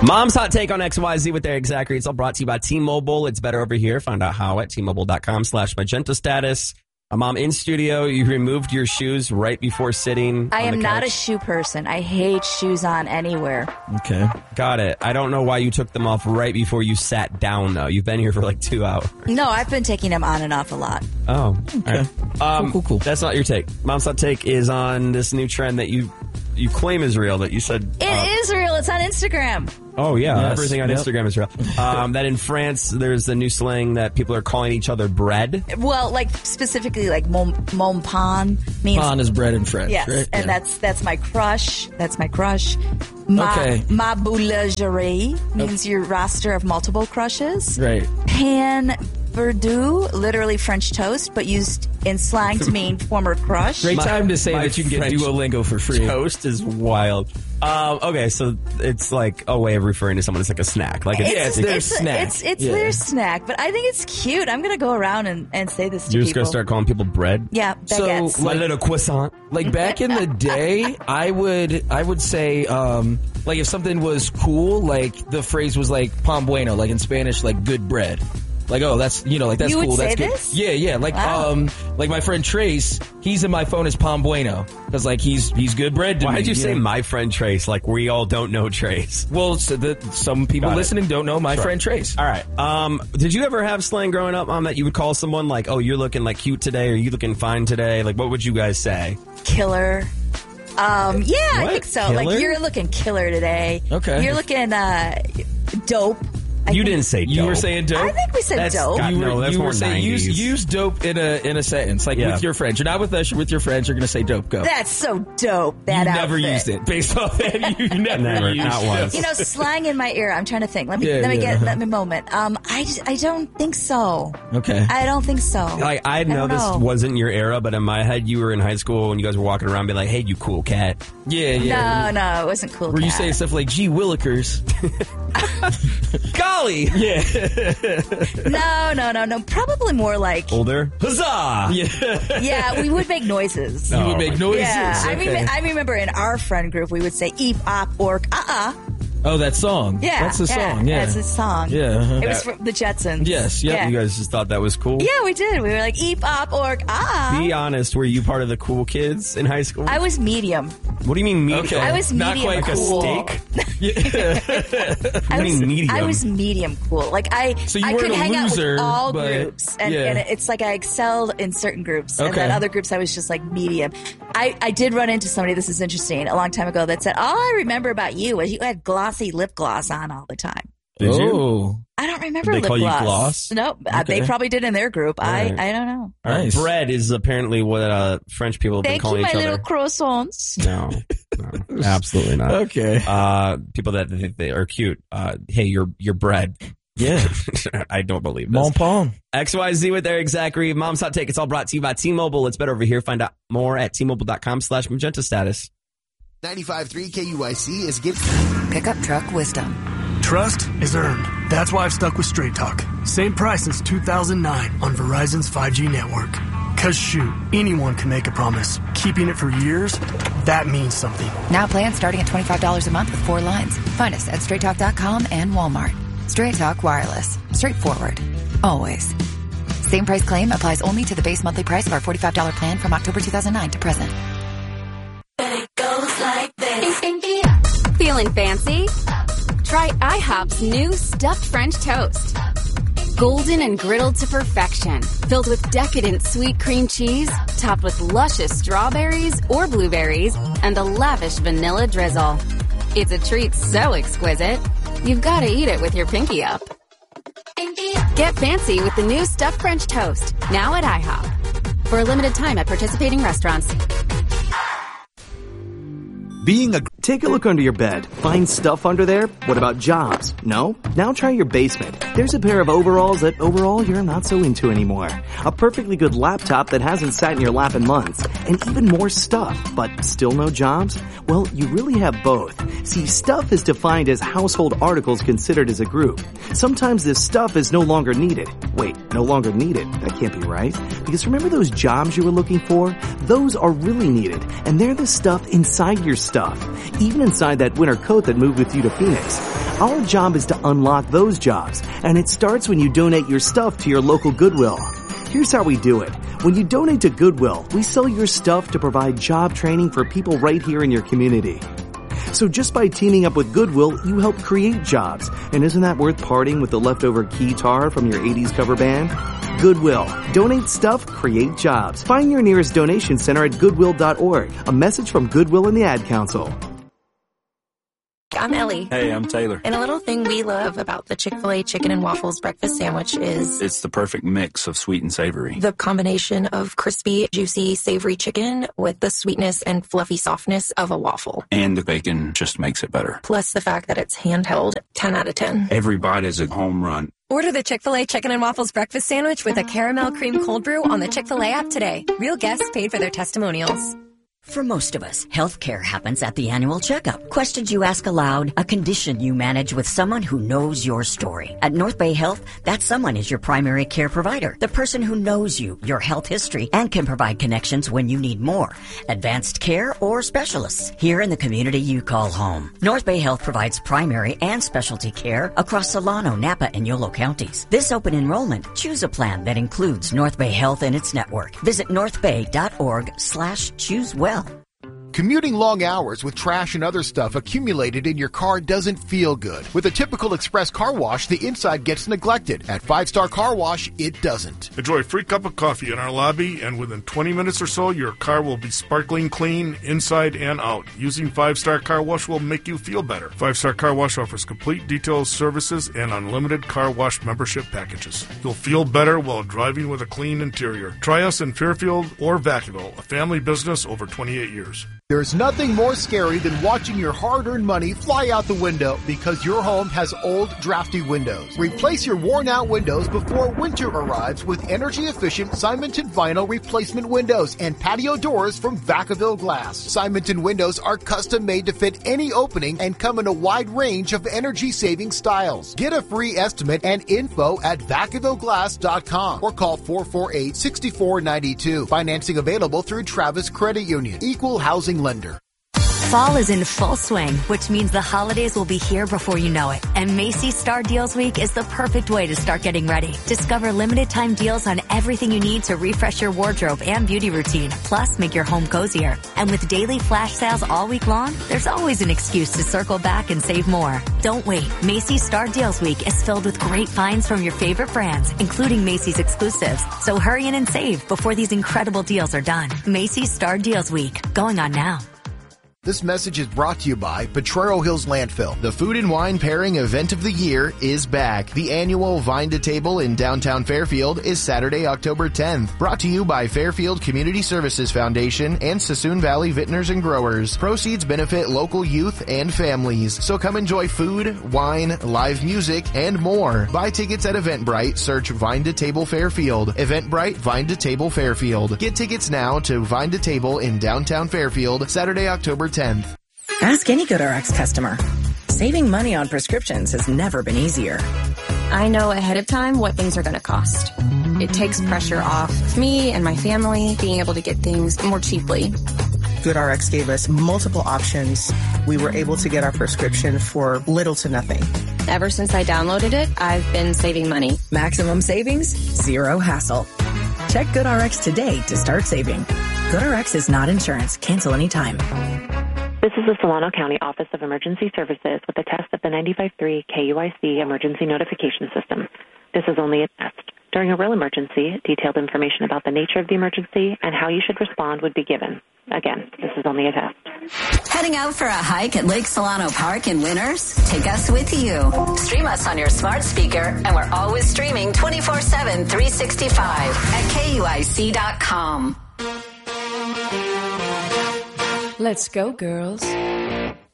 Mom's Hot Take on XYZ with Eric Zachary. It's all brought to you by T-Mobile. It's better over here. Find out how at T-Mobile.com/magenta status. Mom, in studio, you removed your shoes right before sitting. I am not a shoe person. I hate shoes on anywhere. Okay. Got it. I don't know why you took them off right before you sat down, though. You've been here for like 2 hours. No, I've been taking them on and off a lot. Oh, okay. All right. Cool. That's not your take. Mom's Hot Take is on this new trend that you claim is real, that you said... It is real. It's on Instagram. Oh, yeah. Yes. Everything on Instagram is real. That in France, there's a new slang that people are calling each other bread. Well, like specifically like mon pain means... Pain is bread in French, yes, right? and that's my crush. That's my crush. Okay. Ma boulangerie means your roster of multiple crushes. Right. Pain perdu, literally French toast, but used in slang to mean former crush. Great time to say that you can get French Duolingo for free. Toast is wild. Okay, so it's like a way of referring to someone as like a snack. Like It's their snack. It's their snack, but I think it's cute. I'm going to go around and say this to You're people. just going to start calling people bread? Yeah, baguettes. So, My little croissant. Like back in the day, I would say, like if something was cool, like the phrase was like pan bueno, like in Spanish, like good bread. Like, oh, that's, like that's You cool. would That's say good. this? Yeah. Like, Wow. like my friend Trace, he's in my phone as pan bueno. Cause like he's good bread to me. Why did you say know? my friend Trace? Like we all don't know Trace. Well, so some people Got it. listening don't know my friend Trace. All right. Did you ever have slang growing up, Mom, that you would call someone like, oh, you're looking like cute today, or you looking fine today? Like, what would you guys say? Killer. Yeah, What? I think so. Killer? Like, you're looking killer today. Okay. You're looking dope. You didn't say dope. You were saying dope? I think we said That's dope. got- No, that's you more were saying 90s. use dope in a sentence, like Yeah. with your friends. You're not with us, you're with your friends, you're going to say dope. Go. That's so dope. That you never outfit. used it. Based off that, you never, Never, used not it. once. You know, slang in my ear. I'm trying to think. Let me Yeah. moment. I don't think so. Okay. I don't think so. Like, I know don't this know. wasn't your era, but in my head, you were in high school when you guys were walking around being like, hey, you cool cat. Yeah. No, it wasn't cool. Where you cat. say stuff like, gee willikers. Golly! Yeah. No. Probably more like, Older? Huzzah! yeah, we would make noises. You would make noises. Yeah, Okay. I remember in our friend group we would say eep, op, ork, Oh, that song. Yeah, That's a song. Yeah. that's a song. Yeah, uh-huh. It was from the Jetsons. Yes, yep. Yeah. You guys just thought that was cool? Yeah, we did. We were like eep, op, ork, Be honest, were you part of the cool kids in high school? I was medium. What do you mean medium? Okay. I was Not medium quite cool. a steak? I do you was mean medium? I was medium cool. Like So you I weren't could a hang loser, out with all but- groups, and yeah. it's like I excelled in certain groups, and Okay. then other groups I was just like medium. I did run into somebody. This is interesting. A long time ago, that said, all I remember about you was you had glossy lip gloss on all the time. Did you? Oh. I don't remember Did they lip call you gloss. gloss? No, Okay. they probably did in their group. Right. I don't know. Nice. Bread is apparently what French people have been Thank you, calling my each little other. croissants. No, absolutely not. Okay. People that think they are cute. Hey, you're bread. Yeah. I don't believe this. Mon Pom. XYZ with Eric Zachary. Mom's Hot Take. It's all brought to you by T-Mobile. It's better over here. Find out more at T-Mobile.com/magenta status. 95.3 KUIC is giving Pickup truck wisdom. Trust is earned. That's why I've stuck with Straight Talk. Same price since 2009 on Verizon's 5G network. Cause shoot, anyone can make a promise. Keeping it for years, that means something. Now plans starting at $25 a month with 4 lines. Find us at straighttalk.com and Walmart. Straight Talk Wireless. Straightforward. Always. Same price claim applies only to the base monthly price of our $45 plan from October 2009 to present. Feeling fancy? Try IHOP's new stuffed French toast. Golden and griddled to perfection, filled with decadent sweet cream cheese, topped with luscious strawberries or blueberries, and a lavish vanilla drizzle. It's a treat so exquisite, you've got to eat it with your pinky up. Get fancy with the new stuffed French toast, now at IHOP. For a limited time at participating restaurants. Take a look under your bed. Find stuff under there? What about jobs? No? Now try your basement. There's a pair of overalls that overall you're not so into anymore. A perfectly good laptop that hasn't sat in your lap in months. And even more stuff, but still no jobs? Well, you really have both. See, stuff is defined as household articles considered as a group. Sometimes this stuff is no longer needed. Wait, no longer needed? That can't be right. Because remember those jobs you were looking for? Those are really needed. And they're the stuff inside your stuff. Even inside that winter coat that moved with you to Phoenix. Our job is to unlock those jobs, and it starts when you donate your stuff to your local Goodwill. Here's how we do it. When you donate to Goodwill, we sell your stuff to provide job training for people right here in your community. So just by teaming up with Goodwill, you help create jobs. And isn't that worth parting with the leftover keytar from your 80s cover band? Goodwill. Donate stuff, create jobs. Find your nearest donation center at goodwill.org. A message from Goodwill and the Ad Council. I'm Ellie. Hey, I'm Taylor. And a little thing we love about the Chick-fil-A Chicken and Waffles breakfast sandwich is it's the perfect mix of sweet and savory. The combination of crispy, juicy, savory chicken with the sweetness and fluffy softness of a waffle. And the bacon just makes it better. Plus the fact that it's handheld, 10 out of 10. Every bite is a home run. Order the Chick-fil-A Chicken and Waffles breakfast sandwich with a caramel cream cold brew on the Chick-fil-A app today. Real guests paid for their testimonials. For most of us, healthcare happens at the annual checkup. Questions you ask aloud, a condition you manage with someone who knows your story. At North Bay Health, that someone is your primary care provider, the person who knows you, your health history, and can provide connections when you need more, advanced care or specialists, here in the community you call home. North Bay Health provides primary and specialty care across Solano, Napa, and Yolo counties. This open enrollment, choose a plan that includes North Bay Health and its network. Visit northbay.org/choosewell. Commuting long hours with trash and other stuff accumulated in your car doesn't feel good. With a typical express car wash, the inside gets neglected. At 5 Star Car Wash, it doesn't. Enjoy a free cup of coffee in our lobby, and within 20 minutes or so, your car will be sparkling clean inside and out. Using 5 Star Car Wash will make you feel better. 5 Star Car Wash offers complete detailed services and unlimited car wash membership packages. You'll feel better while driving with a clean interior. Try us in Fairfield or Vacaville, a family business over 28 years. There's nothing more scary than watching your hard-earned money fly out the window because your home has old, drafty windows. Replace your worn-out windows before winter arrives with energy-efficient Simonton vinyl replacement windows and patio doors from Vacaville Glass. Simonton windows are custom-made to fit any opening and come in a wide range of energy-saving styles. Get a free estimate and info at VacavilleGlass.com or call 448-6492. Financing available through Travis Credit Union. Equal housing lender. Fall is in full swing, which means the holidays will be here before you know it. And Macy's Star Deals Week is the perfect way to start getting ready. Discover limited time deals on everything you need to refresh your wardrobe and beauty routine, plus make your home cozier. And with daily flash sales all week long, there's always an excuse to circle back and save more. Don't wait. Macy's Star Deals Week is filled with great finds from your favorite brands, including Macy's exclusives. So hurry in and save before these incredible deals are done. Macy's Star Deals Week, going on now. This message is brought to you by Potrero Hills Landfill. The Food and Wine Pairing Event of the Year is back. The annual Vine to Table in downtown Fairfield is Saturday, October 10th. Brought to you by Fairfield Community Services Foundation and Sassoon Valley Vintners and Growers. Proceeds benefit local youth and families. So come enjoy food, wine, live music, and more. Buy tickets at Eventbrite. Search Vine to Table Fairfield. Eventbrite Vine to Table Fairfield. Get tickets now to Vine to Table in downtown Fairfield, Saturday, October 10th. Ask any GoodRx customer. Saving money on prescriptions has never been easier. I know ahead of time what things are going to cost. It takes pressure off me and my family being able to get things more cheaply. GoodRx gave us multiple options. We were able to get our prescription for little to nothing. Ever since I downloaded it, I've been saving money. Maximum savings, zero hassle. Check GoodRx today to start saving. GoodRx is not insurance. Cancel anytime. This is the Solano County Office of Emergency Services with a test of the 95.3 KUIC emergency notification system. This is only a test. During a real emergency, detailed information about the nature of the emergency and how you should respond would be given. Again, this is only a test. Heading out for a hike at Lake Solano Park in Winners? Take us with you. Stream us on your smart speaker, and we're always streaming 24/7, 365 at KUIC.com. Let's go, girls.